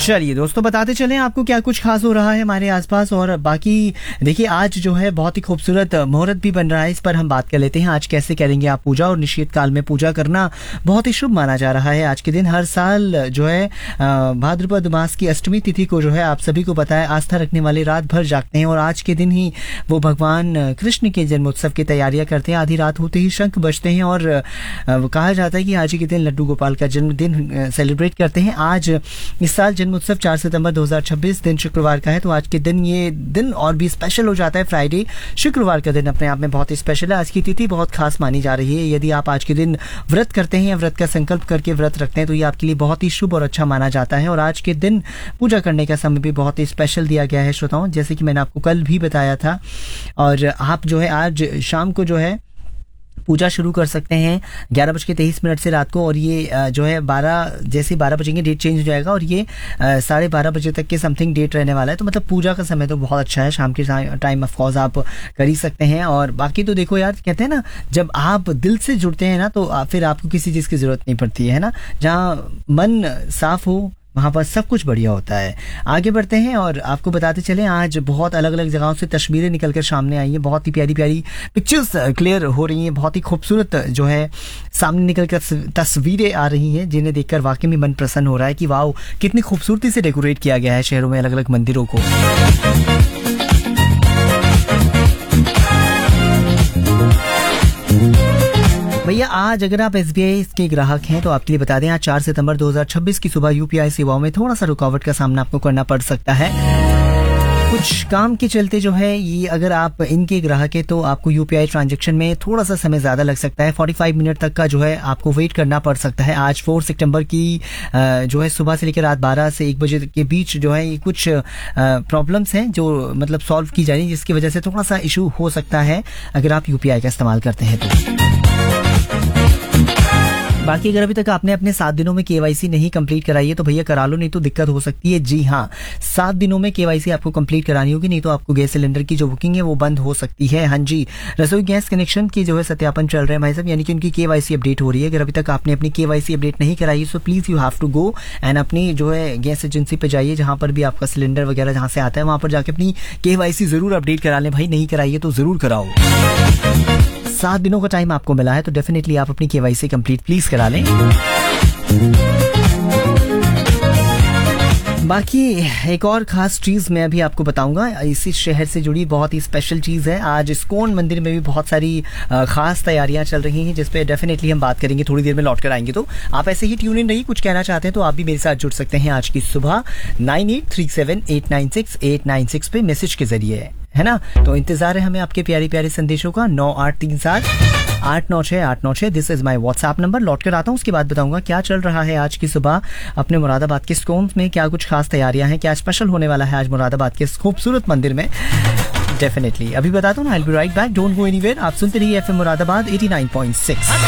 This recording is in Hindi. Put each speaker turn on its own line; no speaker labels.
चलिए दोस्तों, बताते चलें आपको क्या कुछ खास हो रहा है हमारे आसपास। और बाकी देखिए, आज जो है बहुत ही खूबसूरत मुहूर्त भी बन रहा है, इस पर हम बात कर लेते हैं। आज कैसे करेंगे आप पूजा, और निश्चित काल में पूजा करना बहुत ही शुभ माना जा रहा है। आज के दिन हर साल जो है भाद्रपद मास की अष्टमी तिथि को जो है आप सभी को पता है आस्था रखने वाले रात भर जागते हैं, और आज के दिन ही वो भगवान कृष्ण के जन्मोत्सव की तैयारियां करते हैं। आधी रात होते ही शंख बजते हैं, और कहा जाता है कि आज के दिन लड्डू गोपाल का जन्मदिन सेलिब्रेट करते हैं। आज इस साल जन्मोत्सव 4 सितंबर 2026 दिन शुक्रवार का है, तो आज के दिन ये दिन और भी स्पेशल हो जाता है। फ्राइडे शुक्रवार का दिन अपने आप में बहुत ही स्पेशल है। आज की तिथि बहुत खास मानी जा रही है। यदि आप आज के दिन व्रत करते हैं या व्रत का संकल्प करके व्रत रखते हैं तो ये आपके लिए बहुत ही शुभ और अच्छा माना जाता है। और आज के दिन पूजा करने का समय भी बहुत ही स्पेशल दिया गया है श्रोताओं, जैसे कि मैंने आपको कल भी बताया था। और आप जो है आज शाम को जो है पूजा शुरू कर सकते हैं 11:23 से रात को, और ये जो है 12 बजेंगे डेट चेंज हो जाएगा, और ये 12:30 बजे तक के समथिंग डेट रहने वाला है। तो मतलब पूजा का समय तो बहुत अच्छा है, शाम के टाइम ऑफ कोर्स आप कर ही सकते हैं। और बाकी तो देखो यार, कहते हैं ना, जब आप दिल से जुड़ते हैं ना तो फिर आपको किसी चीज़ की ज़रूरत नहीं पड़ती है ना। जहाँ मन साफ हो वहाँ पर सब कुछ बढ़िया होता है। आगे बढ़ते हैं और आपको बताते चलें, आज बहुत अलग अलग जगहों से तस्वीरें निकलकर सामने आई हैं। बहुत ही प्यारी प्यारी पिक्चर्स क्लियर हो रही हैं, बहुत ही खूबसूरत जो है सामने निकलकर तस्वीरें आ रही हैं, जिन्हें देखकर वाकई में मन प्रसन्न हो रहा है कि वाह, कितनी खूबसूरती से डेकोरेट किया गया है शहरों में अलग अलग मंदिरों को। भैया, आज अगर आप SBI के ग्राहक हैं तो आपके लिए बता दें, आज 4 सितंबर 2026 की सुबह UPI सेवाओं में थोड़ा सा रुकावट का सामना आपको करना पड़ सकता है। कुछ काम के चलते जो है ये, अगर आप इनके ग्राहक हैं तो आपको UPI ट्रांजैक्शन में थोड़ा सा समय ज़्यादा लग सकता है। 45 मिनट तक का जो है आपको वेट करना पड़ सकता है। आज 4 सितंबर की जो है सुबह से लेकर रात 12 से 1 बजे के बीच जो है ये कुछ प्रॉब्लम्स हैं जो मतलब सॉल्व की जा रही है, जिसकी वजह से थोड़ा सा इशू हो सकता है अगर आप UPI का इस्तेमाल करते हैं तो। बाकी अगर अभी तक आपने अपने 7 दिनों में KYC नहीं कंप्लीट कराई है तो भैया करा लो, नहीं तो दिक्कत हो सकती है। जी हाँ, 7 दिनों में KYC आपको कंप्लीट करानी होगी, नहीं तो आपको गैस सिलेंडर की जो बुकिंग है वो बंद हो सकती है। हाँ जी, रसोई गैस कनेक्शन की जो है सत्यापन चल रहा है भाई साहब, यानी कि उनकी KYC अपडेट हो रही है। अगर अभी तक आपने अपनी KYC अपडेट नहीं कराई है तो please you have to go and अपनी जो है गैस एजेंसी पे जाइए, जहाँ पर भी आपका सिलेंडर वगैरह जहाँ से आता है वहाँ पर जाके अपनी KYC जरूर अपडेट करा लें भाई। नहीं कराइए तो जरूर कराओ। 7 दिनों का टाइम आपको मिला है तो डेफिनेटली आप अपनी KYC कंप्लीट प्लीज करा लें। बाकी एक और खास चीज़ मैं अभी आपको बताऊंगा, इसी शहर से जुड़ी बहुत ही स्पेशल चीज़ है। आज इस्कॉन मंदिर में भी बहुत सारी खास तैयारियां चल रही हैं, जिस पे डेफिनेटली हम बात करेंगे, थोड़ी देर में लौट कर आएंगे। तो आप ऐसे ही ट्यून इन रहिए, कुछ कहना चाहते हैं तो आप भी मेरे साथ जुड़ सकते हैं आज की सुबह 9837896896 पे मैसेज के जरिए, है ना। तो इंतजार है हमें आपके प्यारे प्यारे संदेशों का। 9837896896 this is my WhatsApp number. लौट कर आता हूँ, उसके बाद बताऊंगा क्या चल रहा है आज की सुबह अपने मुरादाबाद के इस्कॉन में, क्या कुछ खास तैयारियां हैं, क्या स्पेशल होने वाला है आज मुरादाबाद के खूबसूरत मंदिर में। डेफिनेटली अभी बताता हूँ ना, I will be right back, don't go anywhere. आप सुनते रहिए FM मुरादाबाद 89.6।